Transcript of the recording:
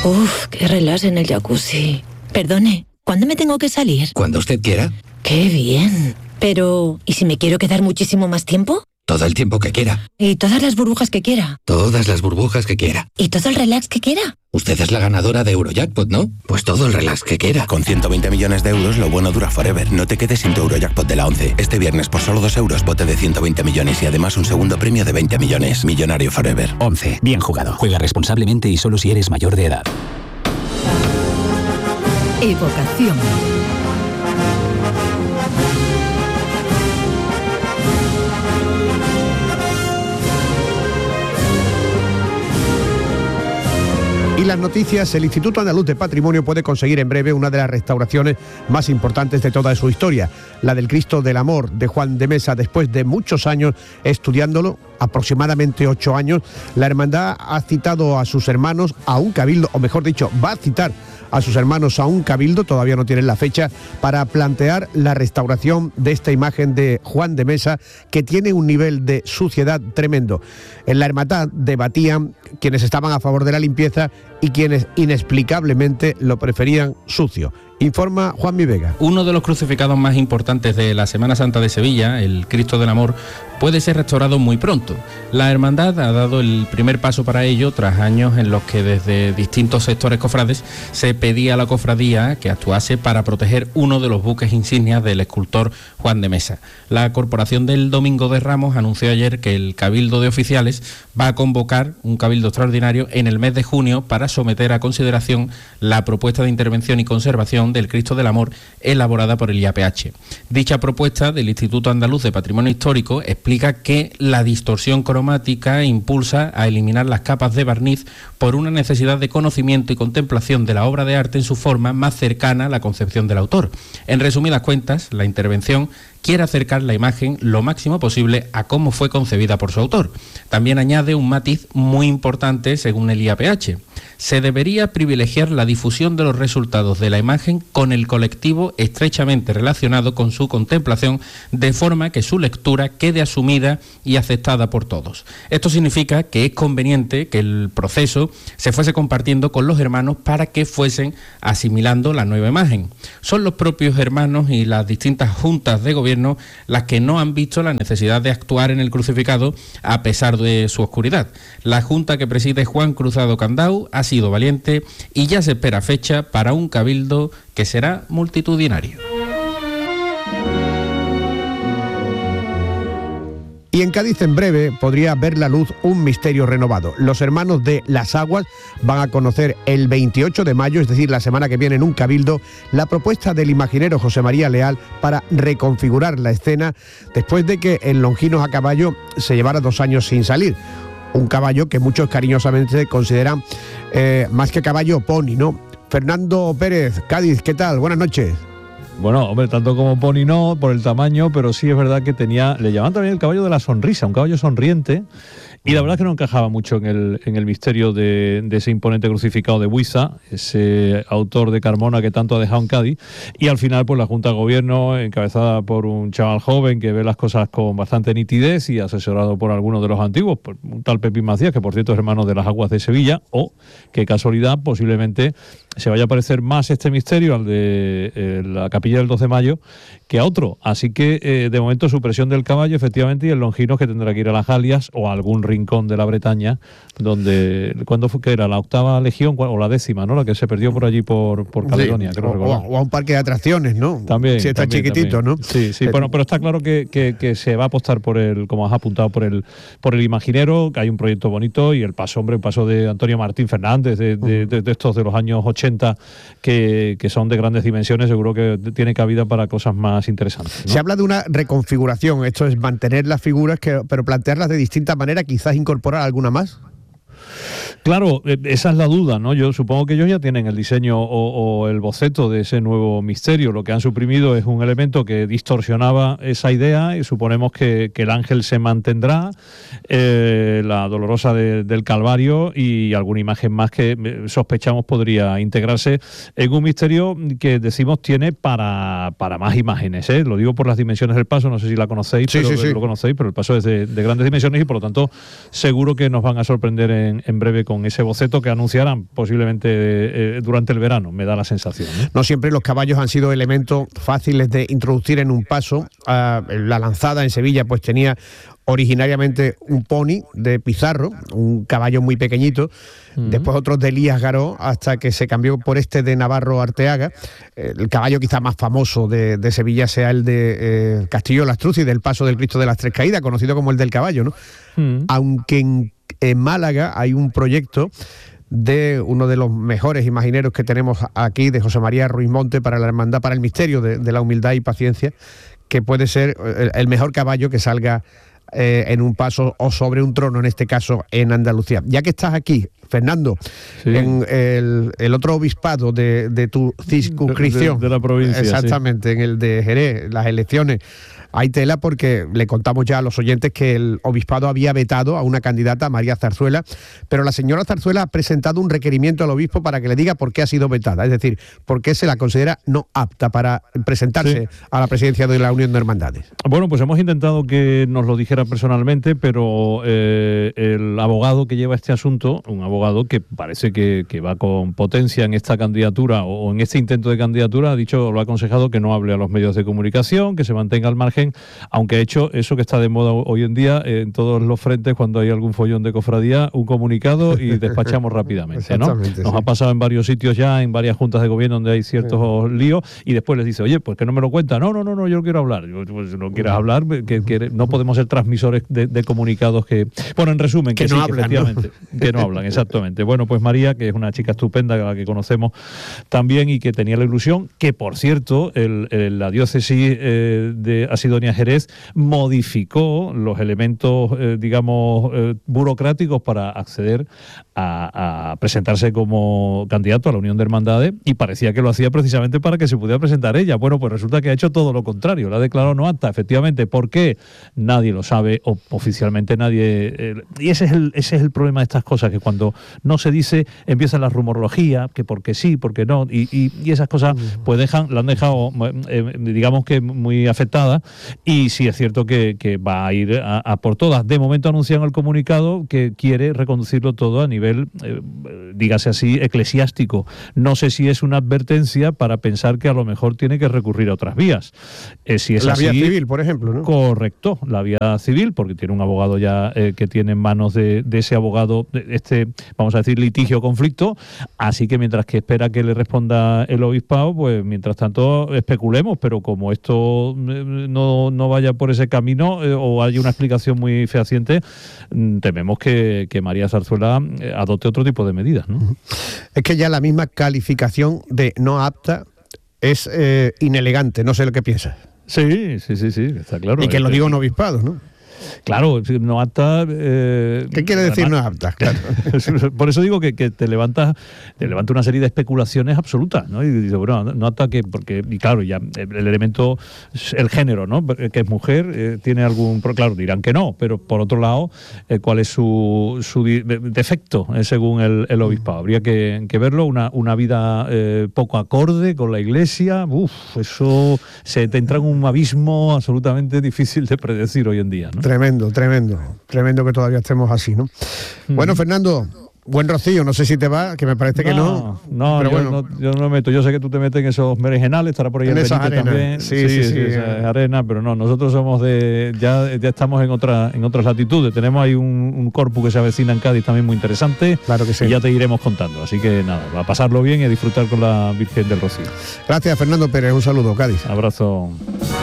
Uf, qué relax en el jacuzzi. Perdone, ¿cuándo me tengo que salir? Cuando usted quiera. ¡Qué bien! Pero, ¿y si me quiero quedar muchísimo más tiempo? Todo el tiempo que quiera. ¿Y todas las burbujas que quiera? Todas las burbujas que quiera. ¿Y todo el relax que quiera? Usted es la ganadora de Eurojackpot, ¿no? Pues todo el relax que quiera. Con 120 millones de euros, lo bueno dura forever. No te quedes sin tu Eurojackpot de la 11. Este viernes, por solo 2 euros, bote de 120 millones y además un segundo premio de 20 millones. Millonario forever. 11. Bien jugado. Juega responsablemente y solo si eres mayor de edad. Evocación. Y las noticias, el Instituto Andaluz de Patrimonio puede conseguir en breve una de las restauraciones más importantes de toda su historia, la del Cristo del Amor de Juan de Mesa. Después de muchos años estudiándolo, aproximadamente 8 años, la hermandad ha citado a sus hermanos a un cabildo, o mejor dicho, va a citar a sus hermanos a un cabildo, todavía no tienen la fecha, para plantear la restauración de esta imagen de Juan de Mesa, que tiene un nivel de suciedad tremendo. En la hermandad debatían quienes estaban a favor de la limpieza y quienes inexplicablemente lo preferían sucio. Informa Juanmi Vega. Uno de los crucificados más importantes de la Semana Santa de Sevilla, el Cristo del Amor, puede ser restaurado muy pronto. La hermandad ha dado el primer paso para ello tras años en los que desde distintos sectores cofrades se pedía a la cofradía que actuase para proteger uno de los buques insignias del escultor Juan de Mesa. La Corporación del Domingo de Ramos anunció ayer que el Cabildo de Oficiales va a convocar un cabildo extraordinario en el mes de junio para someter a consideración la propuesta de intervención y conservación del Cristo del Amor elaborada por el IAPH. Dicha propuesta del Instituto Andaluz de Patrimonio Histórico explica que la distorsión cromática impulsa a eliminar las capas de barniz por una necesidad de conocimiento y contemplación de la obra de arte en su forma más cercana a la concepción del autor. En resumidas cuentas, la intervención quiere acercar la imagen lo máximo posible a cómo fue concebida por su autor. También añade un matiz muy importante según el IAPH. Se debería privilegiar la difusión de los resultados de la imagen con el colectivo estrechamente relacionado con su contemplación, de forma que su lectura quede asumida y aceptada por todos. Esto significa que es conveniente que el proceso se fuese compartiendo con los hermanos para que fuesen asimilando la nueva imagen. Son los propios hermanos y las distintas juntas de gobierno las que no han visto la necesidad de actuar en el crucificado a pesar de su oscuridad. La junta que preside Juan Cruzado Candau ha sido valiente y ya se espera fecha para un cabildo que será multitudinario. Y en Cádiz en breve podría ver la luz un misterio renovado. Los hermanos de Las Aguas van a conocer el 28 de mayo, es decir, la semana que viene en un cabildo, la propuesta del imaginero José María Leal para reconfigurar la escena después de que el Longinos a caballo se llevara 2 años sin salir. Un caballo que muchos cariñosamente consideran más que caballo, pony, ¿no? Fernando Pérez, Cádiz, ¿qué tal? Buenas noches. Bueno, hombre, tanto como pony no, por el tamaño, pero sí es verdad que le llamaban también el caballo de la sonrisa, un caballo sonriente, y la verdad es que no encajaba mucho en el misterio de ese imponente crucificado de Buiza, ese autor de Carmona que tanto ha dejado en Cádiz, y al final pues la Junta de Gobierno, encabezada por un chaval joven que ve las cosas con bastante nitidez y asesorado por algunos de los antiguos, por un tal Pepín Macías, que por cierto es hermano de Las Aguas de Sevilla, o, qué casualidad, posiblemente se vaya a parecer más este misterio al de la Capilla del 2 de mayo que a otro. Así que de momento supresión del caballo, efectivamente, y el Longinos que tendrá que ir a las Alias o a algún rincón de la Bretaña, donde, ¿cuándo fue que era? ¿La 8ª Legión o la 10ª, ¿no? La que se perdió por allí por Caledonia, sí, creo recordar. O a un parque de atracciones, ¿no? También. Si está también, chiquitito, también. ¿no? Sí, bueno, pero está claro que se va a apostar por el, como has apuntado, por el imaginero, que hay un proyecto bonito, y el paso de Antonio Martín Fernández, de estos de los años 80, que son de grandes dimensiones, seguro que tiene cabida para cosas más interesantes, ¿no? Se habla de una reconfiguración, esto es mantener las figuras, pero plantearlas de distinta manera, quizás incorporar alguna más. Claro, esa es la duda, ¿no? Yo supongo que ellos ya tienen el diseño o el boceto de ese nuevo misterio. Lo que han suprimido es un elemento que distorsionaba esa idea, y suponemos que el ángel se mantendrá, la dolorosa del Calvario y alguna imagen más que sospechamos podría integrarse en un misterio que decimos tiene para más imágenes, ¿eh? Lo digo por las dimensiones del paso, no sé si la conocéis, sí. Lo conocéis, pero el paso es de grandes dimensiones y por lo tanto seguro que nos van a sorprender en breve con con ese boceto que anunciarán posiblemente durante el verano, me da la sensación, ¿no? No siempre los caballos han sido elementos fáciles de introducir en un paso. La lanzada en Sevilla pues tenía originariamente un pony de Pizarro, un caballo muy pequeño, después otros de Elías Garó, hasta que se cambió por este de Navarro Arteaga. El caballo quizá más famoso de Sevilla sea el de Castillo Lastruzzi, del Paso del Cristo de las Tres Caídas, conocido como el del caballo, ¿no? Aunque en Málaga hay un proyecto de uno de los mejores imagineros que tenemos aquí, de José María Ruiz Monte, para la Hermandad, para el Misterio de la Humildad y Paciencia, que puede ser el mejor caballo que salga en un paso o sobre un trono, en este caso en Andalucía. Ya que estás aquí, Fernando, en el otro obispado de tu circunscripción, de la provincia, exactamente, en el de Jerez, las elecciones, hay tela, porque le contamos ya a los oyentes que el obispado había vetado a una candidata, María Zarzuela, pero la señora Zarzuela ha presentado un requerimiento al obispo para que le diga por qué ha sido vetada, es decir, por qué se la considera no apta para presentarse a la presidencia de la Unión de Hermandades. Bueno, pues hemos intentado que nos lo dijera personalmente, pero el abogado que lleva este asunto, un abogado que parece que va con potencia en esta candidatura o en este intento de candidatura, ha dicho, lo ha aconsejado que no hable a los medios de comunicación, que se mantenga al margen, aunque ha hecho eso que está de moda hoy en día en todos los frentes cuando hay algún follón de cofradía, un comunicado y despachamos rápidamente, ¿no? Nos ha pasado en varios sitios ya, en varias juntas de gobierno donde hay ciertos líos, y después les dice, oye, pues que no me lo cuenta, no, yo quiero hablar. Pues si no quieres hablar, que no podemos ser transmisores de comunicados que... Bueno, en resumen, que no hablan, efectivamente, ¿no? Que no hablan, exactamente. Bueno, pues María, que es una chica estupenda, a la que conocemos también y que tenía la ilusión, que por cierto, la diócesis de Asidonia Jerez modificó los elementos, burocráticos para acceder a presentarse como candidato a la Unión de Hermandades, y parecía que lo hacía precisamente para que se pudiera presentar ella. Bueno, pues resulta que ha hecho todo lo contrario, la ha declarado no apta, efectivamente. ¿Por qué? Nadie lo sabe, o oficialmente nadie, y ese es el problema de estas cosas, que cuando no se dice, empieza la rumorología, que porque sí, porque no, y esas cosas pues la han dejado, digamos que muy afectada. Y sí es cierto que va a ir a por todas. De momento anuncian el comunicado que quiere reconducirlo todo a nivel, dígase así, eclesiástico. No sé si es una advertencia para pensar que a lo mejor tiene que recurrir a otras vías. Si es la así, vía civil, por ejemplo, ¿no? Correcto, la vía civil, porque tiene un abogado ya que tiene en manos de ese abogado vamos a decir, litigio, conflicto. Así que mientras que espera que le responda el obispado, pues mientras tanto especulemos, pero como esto no vaya por ese camino o haya una explicación muy fehaciente, tememos que María Zarzuela adopte otro tipo de medidas, ¿no? Es que ya la misma calificación de no apta es inelegante, no sé lo que piensas. Sí, está claro. Y que lo digo en obispado, ¿no? Claro, no apta... ¿Qué quiere decir no apta? Claro. Por eso digo que te levanta una serie de especulaciones absolutas, ¿no? Y dice, bueno, no apta y claro, ya el elemento, el género, ¿no? Que es mujer, tiene algún... Claro, dirán que no, pero por otro lado, ¿cuál es su defecto según el obispado? Habría que verlo, una vida poco acorde con la Iglesia, eso se te entra en un abismo absolutamente difícil de predecir hoy en día, ¿no? Tremendo que todavía estemos así, ¿no? Bueno, Fernando, buen rocío, no sé si te va, que me parece que no. No, pero yo no me meto. Yo sé que tú te metes en esos merengenales, estará por ahí en esas arenas también. Sí, arena, pero no, nosotros somos ya estamos en otras latitudes. Tenemos ahí un corpus que se avecina en Cádiz también muy interesante. Claro que sí. Y ya te iremos contando. Así que nada, a pasarlo bien y a disfrutar con la Virgen del Rocío. Gracias, Fernando Pérez, un saludo, Cádiz. Abrazo.